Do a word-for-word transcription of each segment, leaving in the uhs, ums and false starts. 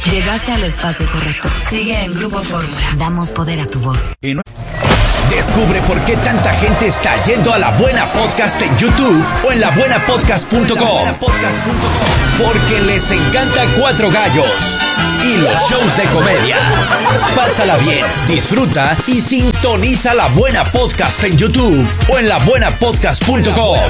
Llegaste al espacio correcto. Sigue en Grupo Fórmula. Damos poder a tu voz. Descubre por qué tanta gente está yendo a La Buena Podcast en YouTube o en la buena podcast punto com. Porque les encanta Cuatro Gallos y los shows de comedia. Pásala bien, disfruta y sintoniza La Buena Podcast en YouTube o en la buena podcast punto com.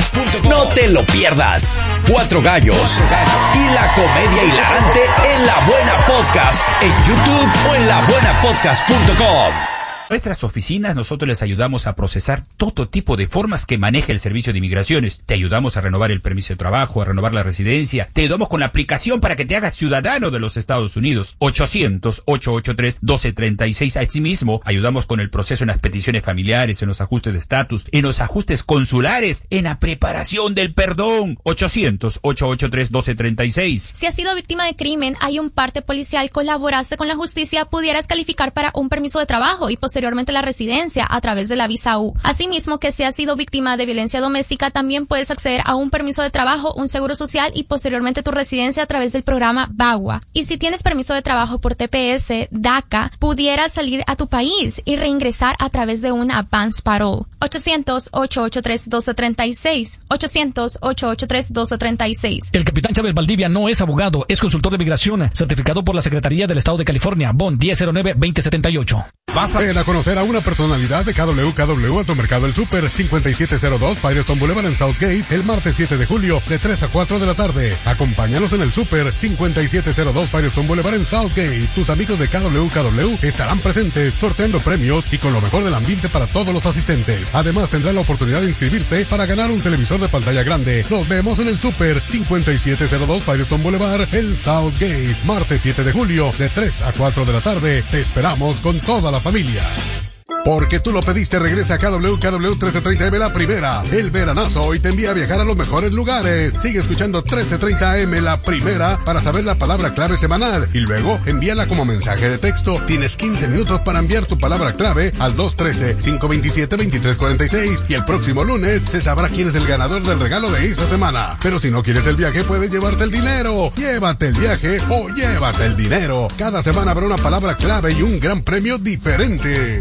No te lo pierdas. Cuatro Gallos y la comedia hilarante en La Buena Podcast en YouTube o en la buena podcast punto com. Nuestras oficinas, nosotros les ayudamos a procesar todo tipo de formas que maneja el Servicio de Inmigraciones. Te ayudamos a renovar el permiso de trabajo, a renovar la residencia. Te ayudamos con la aplicación para que te hagas ciudadano de los Estados Unidos. ochocientos, ochocientos ochenta y tres, doce treinta y seis. Asimismo, ayudamos con el proceso en las peticiones familiares, en los ajustes de estatus, en los ajustes consulares, en la preparación del perdón. ochocientos, ochocientos ochenta y tres, doce treinta y seis. Si has sido víctima de crimen, hay un parte policial, colaboraste con la justicia, pudieras calificar para un permiso de trabajo y posteriormente la residencia a través de la visa U. Asimismo, que si has sido víctima de violencia doméstica, también puedes acceder a un permiso de trabajo, un seguro social y posteriormente tu residencia a través del programa VAWA. Y si tienes permiso de trabajo por T P S, DACA, pudieras salir a tu país y reingresar a través de un advance parole. ochocientos, ochocientos ochenta y tres, doce treinta y seis. ochocientos, ochocientos ochenta y tres, doce treinta y seis. El capitán Chávez Valdivia no es abogado, es consultor de migración, certificado por la Secretaría del Estado de California, B O N diez cero nueve, veinte setenta y ocho. Vas a Ven a conocer a una personalidad de K W K W Automercado El Super, cincuenta y siete cero dos Firestone Boulevard en Southgate, el martes siete de julio, de tres a cuatro de la tarde. Acompáñanos en el Super, cincuenta y siete cero dos Firestone Boulevard en Southgate. Tus amigos de K W K W estarán presentes, sorteando premios y con lo mejor del ambiente para todos los asistentes. Además, tendrás la oportunidad de inscribirte para ganar un televisor de pantalla grande. Nos vemos en el Super, cincuenta y siete cero dos Firestone Boulevard en Southgate, martes siete de julio, de tres a cuatro de la tarde. Te esperamos con toda la familia. Porque tú lo pediste, regresa a K W K W trece treinta M La Primera. El veranazo hoy te envía a viajar a los mejores lugares. Sigue escuchando trece treinta A M La Primera para saber la palabra clave semanal y luego envíala como mensaje de texto. Tienes quince minutos para enviar tu palabra clave al dos uno tres, cinco dos siete, dos tres cuatro seis y el próximo lunes se sabrá quién es el ganador del regalo de esta semana. Pero si no quieres el viaje, puedes llevarte el dinero. Llévate el viaje o llévate el dinero. Cada semana habrá una palabra clave y un gran premio diferente.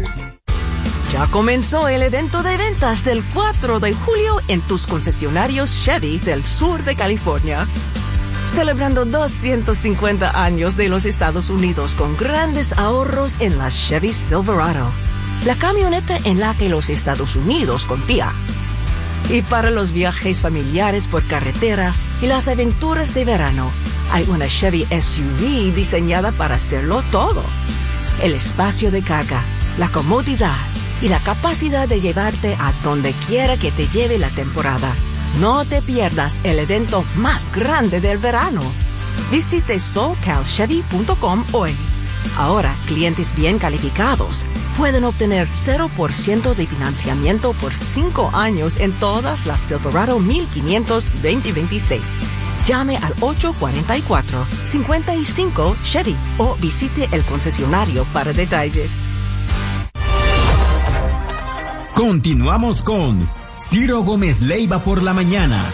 Ya comenzó el evento de ventas del cuatro de julio en tus concesionarios Chevy del sur de California. Celebrando doscientos cincuenta años de los Estados Unidos con grandes ahorros en la Chevy Silverado, la camioneta en la que los Estados Unidos confía. Y para los viajes familiares por carretera y las aventuras de verano, hay una Chevy S U V diseñada para hacerlo todo. El espacio de carga, la comodidad y la capacidad de llevarte a donde quiera que te lleve la temporada. No te pierdas el evento más grande del verano. Visite socal chevy punto com hoy. Ahora, clientes bien calificados pueden obtener cero por ciento de financiamiento por cinco años en todas las Silverado mil quinientos veinte veintiséis. Llame al ocho cuatro cuatro, cinco cinco Chevy o visite el concesionario para detalles. Continuamos con Ciro Gómez Leiva por la mañana.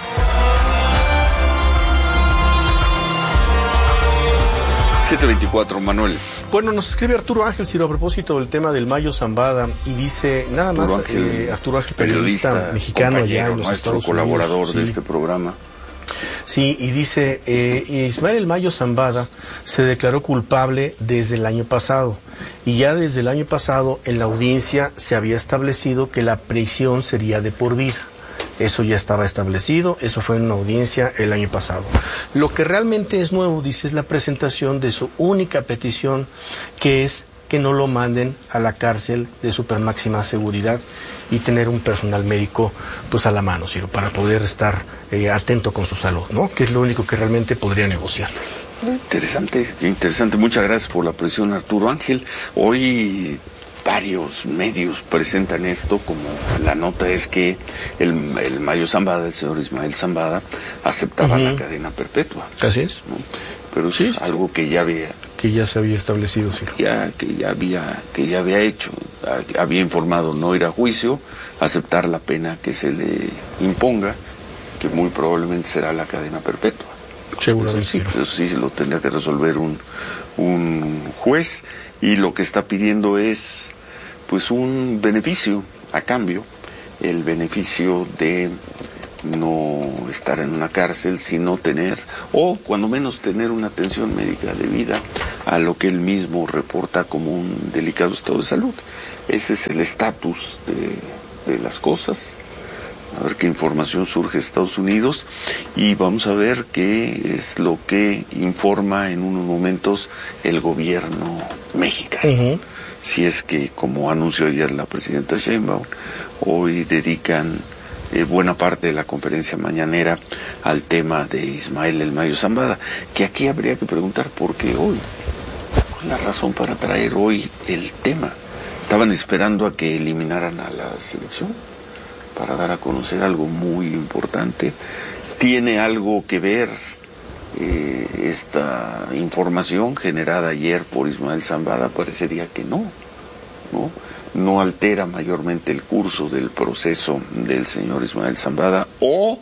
siete veinticuatro, Manuel. Bueno, nos escribe Arturo Ángel, Ciro, a propósito del tema del Mayo Zambada, y dice, nada más, Arturo Ángel, eh, Arturo Ángel periodista, periodista mexicano allá en los Estados colaborador Unidos, de sí. este programa. Sí, y dice, eh, Ismael El Mayo Zambada se declaró culpable desde el año pasado, y ya desde el año pasado en la audiencia se había establecido que la prisión sería de por vida. Eso ya estaba establecido, eso fue en una audiencia el año pasado. Lo que realmente es nuevo, dice, es la presentación de su única petición, que es que no lo manden a la cárcel de super máxima seguridad y tener un personal médico pues a la mano, Ciro, para poder estar eh, atento con su salud, ¿no? Que es lo único que realmente podría negociar. Interesante, qué interesante. Muchas gracias por la presión, Arturo Ángel. Hoy varios medios presentan esto, como la nota es que el, el Mayo Zambada, el señor Ismael Zambada, aceptaba uh-huh. la cadena perpetua. Así es. ¿No? Pero sí, es algo que ya había... Que ya se había establecido, sí. Ya, que ya había, que ya había hecho. Había informado no ir a juicio, aceptar la pena que se le imponga, que muy probablemente será la cadena perpetua. Seguramente. Eso sí, pero sí lo tendría que resolver un, un juez, y lo que está pidiendo es pues un beneficio a cambio, el beneficio de no estar en una cárcel, sino tener, o cuando menos tener una atención médica debida a lo que él mismo reporta como un delicado estado de salud. Ese es el estatus de, de las cosas. A ver qué información surge de Estados Unidos, y vamos a ver qué es lo que informa en unos momentos el gobierno mexicano. Uh-huh. Si es que, como anunció ayer la presidenta Sheinbaum, hoy dedican eh, buena parte de la conferencia mañanera al tema de Ismael El Mayo Zambada, que aquí habría que preguntar por qué hoy. ¿Cuál es la razón para traer hoy el tema? ¿Estaban esperando a que eliminaran a la selección para dar a conocer algo muy importante? ¿Tiene algo que ver eh, esta información generada ayer por Ismael Zambada? Parecería que no, no, no altera mayormente el curso del proceso del señor Ismael Zambada, o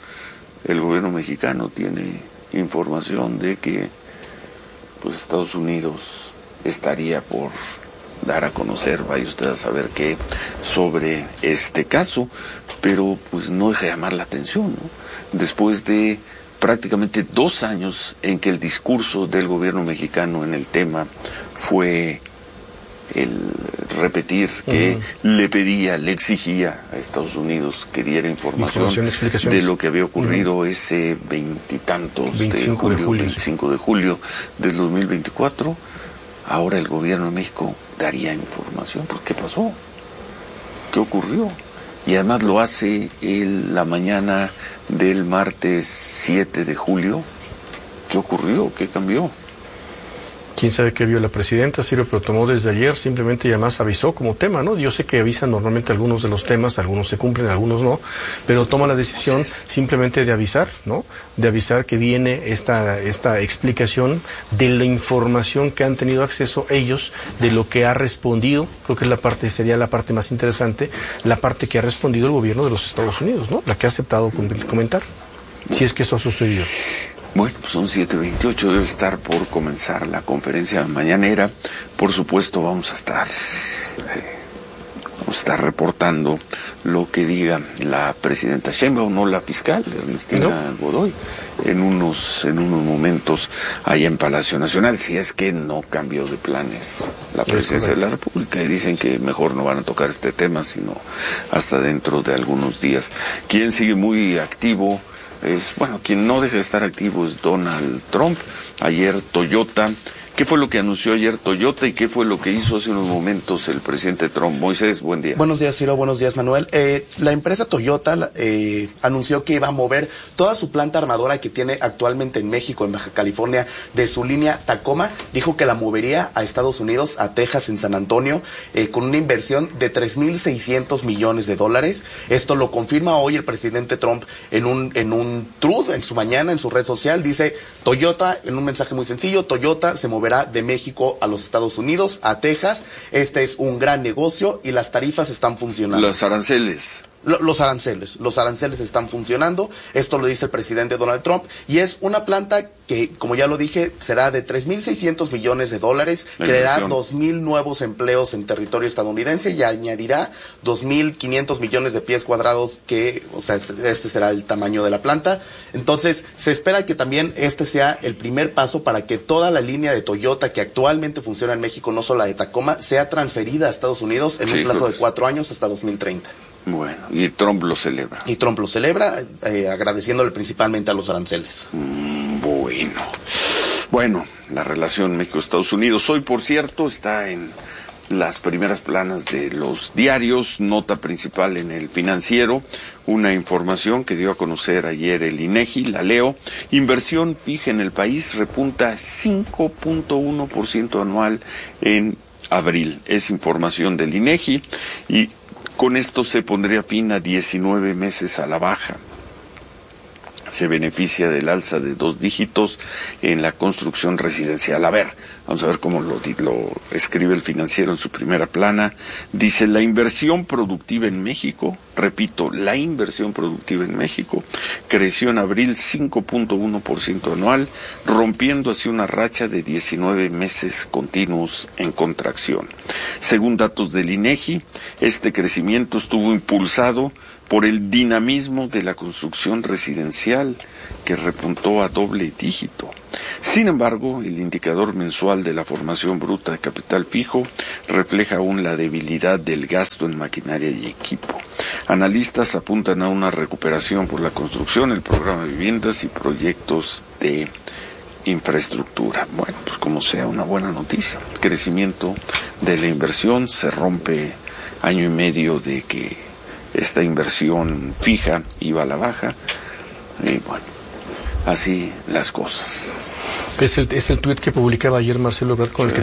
el gobierno mexicano tiene información de que pues Estados Unidos estaría por dar a conocer, vaya usted a saber qué, sobre este caso, pero pues no deja de llamar la atención, ¿no? Después de prácticamente dos años en que el discurso del gobierno mexicano en el tema fue el repetir que uh-huh. le pedía, le exigía a Estados Unidos que diera información, información de lo que había ocurrido uh-huh. ese veintitantos de julio, de julio, veinticinco de julio del dos mil veinticuatro. Ahora el gobierno de México daría información. ¿Por qué pasó? ¿Qué ocurrió? Y además lo hace el, la mañana del martes siete de julio. ¿Qué ocurrió? ¿Qué cambió? Quién sabe qué vio la presidenta, Ciro, pero tomó desde ayer, simplemente ya más avisó como tema, ¿no? Yo sé que avisan normalmente algunos de los temas, algunos se cumplen, algunos no, pero toma la decisión simplemente de avisar, ¿no? De avisar que viene esta, esta explicación de la información que han tenido acceso ellos, de lo que ha respondido, creo que es la parte, sería la parte más interesante, la parte que ha respondido el gobierno de los Estados Unidos, ¿no? La que ha aceptado comentar, si es que eso ha sucedido. Bueno, son siete veintiocho, debe estar por comenzar la conferencia mañanera. Por supuesto vamos a estar, eh, vamos a estar reportando lo que diga la presidenta Sheinbaum, no la fiscal, Ernestina ¿No? Godoy, en unos, en unos momentos allá en Palacio Nacional, si es que no cambió de planes la presidencia de la República, y dicen que mejor no van a tocar este tema, sino hasta dentro de algunos días. ¿Quién sigue muy activo? Es, bueno, quien no deja de estar activo es Donald Trump. Ayer Toyota, ¿qué fue lo que anunció ayer Toyota y qué fue lo que hizo hace unos momentos el presidente Trump? Moisés, buen día. Buenos días, Ciro, buenos días, Manuel. Eh, la empresa Toyota eh, anunció que iba a mover toda su planta armadora que tiene actualmente en México, en Baja California, de su línea Tacoma. Dijo que la movería a Estados Unidos, a Texas, en San Antonio, eh, con una inversión de tres mil seiscientos millones de dólares. Esto lo confirma hoy el presidente Trump en un, en un truth, en su mañana, en su red social. Dice, Toyota, en un mensaje muy sencillo, Toyota se moverá de México a los Estados Unidos, a Texas. Este es un gran negocio y las tarifas están funcionando. Los aranceles. Los aranceles, los aranceles están funcionando, esto lo dice el presidente Donald Trump, y es una planta que, como ya lo dije, será de tres mil seiscientos millones de dólares, creará dos mil nuevos empleos en territorio estadounidense y añadirá dos mil quinientos millones de pies cuadrados, que, o sea, este será el tamaño de la planta. Entonces, se espera que también este sea el primer paso para que toda la línea de Toyota que actualmente funciona en México, no solo la de Tacoma, sea transferida a Estados Unidos en sí, un plazo pues. de cuatro años hasta dos mil treinta. Bueno, y Trump lo celebra. Y Trump lo celebra, eh, agradeciéndole principalmente a los aranceles. Mm, bueno. Bueno, la relación México-Estados Unidos hoy, por cierto, está en las primeras planas de los diarios, nota principal en El Financiero, una información que dio a conocer ayer el INEGI, la leo. Inversión fija en el país repunta cinco punto uno por ciento anual en abril. Es información del INEGI y con esto se pondría fin a diecinueve meses a la baja. se beneficia del alza de dos dígitos en la construcción residencial. A ver, vamos a ver cómo lo, lo escribe el Financiero en su primera plana. Dice, la inversión productiva en México, repito, la inversión productiva en México creció en abril cinco punto uno por ciento anual, rompiendo así una racha de diecinueve meses continuos en contracción. Según datos del INEGI, este crecimiento estuvo impulsado por el dinamismo de la construcción residencial, que repuntó a doble dígito. Sin embargo, el indicador mensual de la formación bruta de capital fijo refleja aún la debilidad del gasto en maquinaria y equipo. Analistas apuntan a una recuperación por la construcción, el programa de viviendas y proyectos de infraestructura. Bueno, pues como sea, una buena noticia. El crecimiento de la inversión, se rompe año y medio de que esta inversión fija iba a la baja, y bueno, así las cosas. Es el, es el tuit que publicaba ayer Marcelo Ebrard con sí. el que